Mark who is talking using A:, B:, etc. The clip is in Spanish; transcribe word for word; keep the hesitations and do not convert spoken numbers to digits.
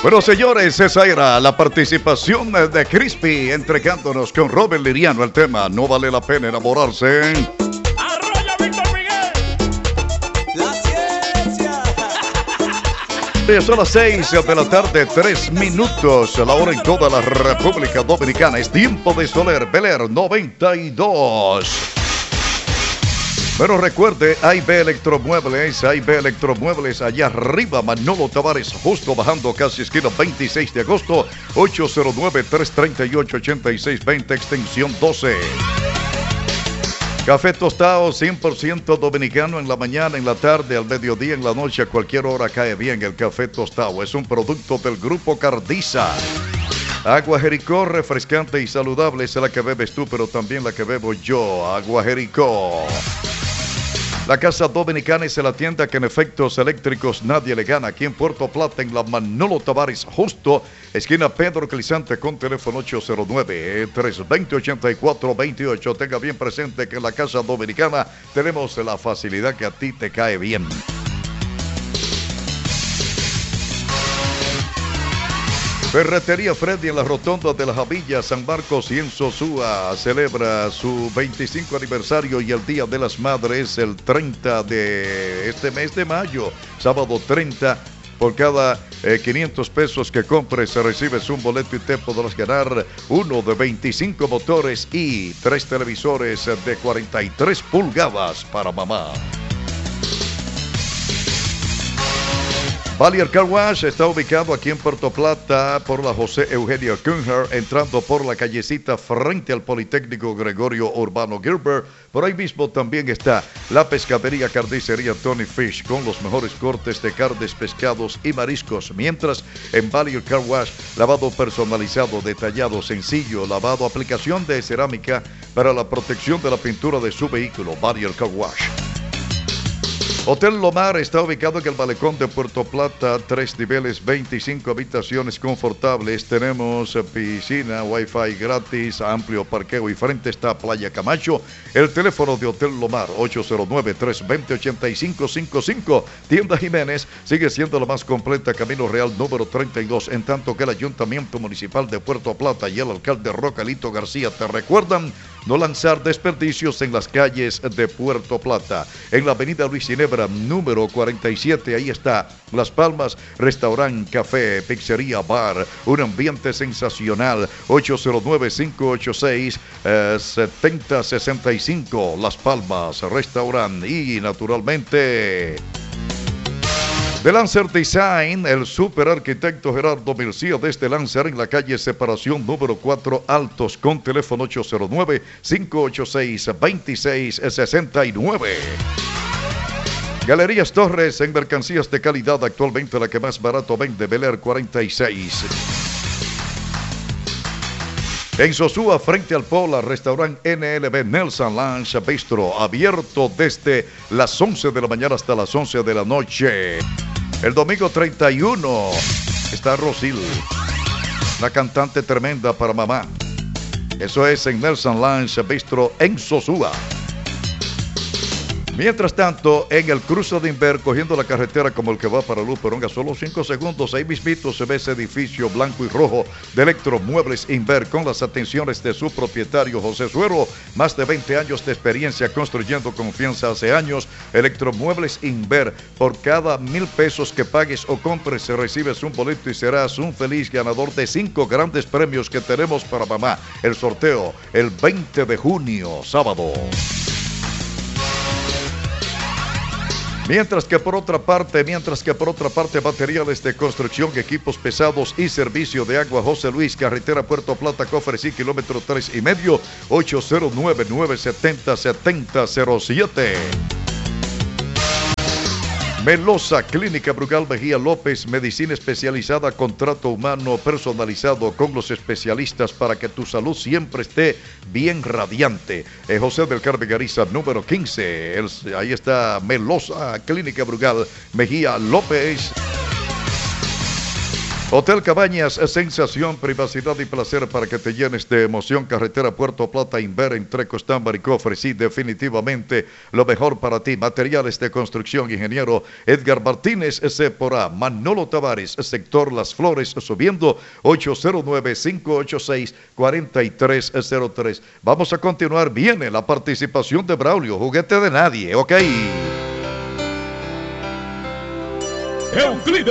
A: Bueno, señores, esa era la participación de Crispy entregándonos con Robert Liriano el tema No vale la pena enamorarse.
B: ¡Arroyo, Víctor Miguel! ¡La ciencia!
A: Son las seis de la tarde, tres minutos, la hora en toda la República Dominicana. Es tiempo de Soler, Bel Air noventa y dos. Pero recuerde, A y B Electromuebles, A y B Electromuebles, allá arriba, Manolo Tavares, justo bajando casi esquina veintiséis de agosto, ocho cero nueve, tres tres ocho, ocho seis dos cero, extensión doce. Café tostado cien por ciento dominicano en la mañana, en la tarde, al mediodía, en la noche, a cualquier hora cae bien el café tostado. Es un producto del Grupo Cardiza. Agua Jericó, refrescante y saludable, es la que bebes tú, pero también la que bebo yo. Agua Jericó. La Casa Dominicana es la tienda que en efectos eléctricos nadie le gana. Aquí en Puerto Plata, en la Manolo Tavares, justo esquina Pedro Clisante, con teléfono ocho cero nueve, tres dos cero, ocho cuatro dos ocho. Tenga bien presente que en la Casa Dominicana tenemos la facilidad que a ti te cae bien. Ferretería Freddy en la rotonda de la Javilla, San Marcos y en Sosúa celebra su veinticinco aniversario y el Día de las Madres el treinta de este mes de mayo, sábado treinta. Por cada eh, quinientos pesos que compres recibes un boleto y te podrás ganar uno de veinticinco motores y tres televisores de cuarenta y tres pulgadas para mamá. Valier Car Wash está ubicado aquí en Puerto Plata por la José Eugenio Kunher, entrando por la callecita frente al Politécnico Gregorio Urbano Gilbert. Por ahí mismo también está la pescadería Carnicería Tony Fish con los mejores cortes de carnes, pescados y mariscos. Mientras en Valier Car Wash, lavado personalizado, detallado, sencillo, lavado, aplicación de cerámica para la protección de la pintura de su vehículo. Valier Car Wash. Hotel Lomar está ubicado en el malecón de Puerto Plata, tres niveles, veinticinco habitaciones confortables. Tenemos piscina, wifi gratis, amplio parqueo y frente está Playa Camacho. El teléfono de Hotel Lomar, ocho cero nueve, tres dos cero, ocho cinco cinco cinco. Tienda Jiménez sigue siendo la más completa, Camino Real número treinta y dos, en tanto que el Ayuntamiento Municipal de Puerto Plata y el alcalde Rocalito García te recuerdan no lanzar desperdicios en las calles de Puerto Plata. En la avenida Luis Ginebra, número cuarenta y siete, ahí está Las Palmas, restaurante, café, pizzería, bar, un ambiente sensacional. Ocho cero nueve, cinco ocho seis, siete cero seis cinco, Las Palmas, restaurante y naturalmente de Lancer Design, el super arquitecto Gerardo Mircía desde Lancer en la calle Separación número cuatro Altos, con teléfono ocho cero nueve, cinco ocho seis, dos seis seis nueve. Galerías Torres en mercancías de calidad, actualmente la que más barato vende, Bel Air cuarenta y seis. En Sosúa, frente al Polar, restaurante N L B Nelson Lounge Bistro, abierto desde las once de la mañana hasta las once de la noche. El domingo treinta y uno está Rosil, la cantante tremenda para mamá. Eso es en Nelson Lounge Bistro en Sosúa. Mientras tanto, en el cruce de Inver, cogiendo la carretera como el que va para Luperonga, solo cinco segundos, ahí mismito se ve ese edificio blanco y rojo de Electromuebles Inver, con las atenciones de su propietario José Suero. Más de veinte años de experiencia construyendo confianza hace años. Electromuebles Inver, por cada mil pesos que pagues o compres, recibes un boleto y serás un feliz ganador de cinco grandes premios que tenemos para mamá. El sorteo el veinte de junio, sábado. Mientras que por otra parte, mientras que por otra parte, materiales de construcción, equipos pesados y servicio de agua, José Luis, carretera Puerto Plata, Cofresí, kilómetro tres y medio, ocho cero nueve, nueve siete cero, siete cero cero siete. Melosa, Clínica Brugal Mejía López, medicina especializada, contrato humano personalizado con los especialistas para que tu salud siempre esté bien radiante. Eh, José del Carmen Gariza, número quince, el, ahí está Melosa, Clínica Brugal Mejía López. Hotel Cabañas, sensación, privacidad y placer para que te llenes de emoción. Carretera Puerto Plata, Inver, en Treco, Estámbar y Cofre. Sí, definitivamente lo mejor para ti. Materiales de construcción, ingeniero Edgar Martínez, Cepora. Manolo Tavares, sector Las Flores, subiendo ocho cero nueve, cinco ocho seis, cuatro tres cero tres. Vamos a continuar. Viene la participación de Braulio, juguete de nadie, ok.
B: Euclides.